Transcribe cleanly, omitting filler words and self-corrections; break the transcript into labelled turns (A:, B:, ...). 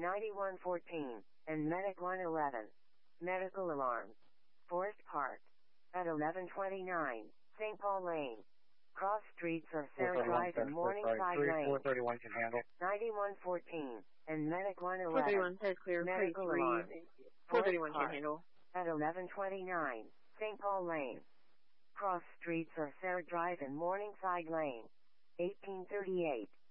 A: 9114, and Medic 111. Medical alarm. Forest Park. At 1129, St. Paul Lane. Cross streets are Sarah Drive and Morningside Lane.
B: 431 can handle.
A: 9114, and Medic 111.
C: 431 says clear.
A: Medical alarm.
C: 431 can handle.
A: At 1129, St. Paul Lane. Cross streets are Sarah Drive and Morningside Lane. 1838.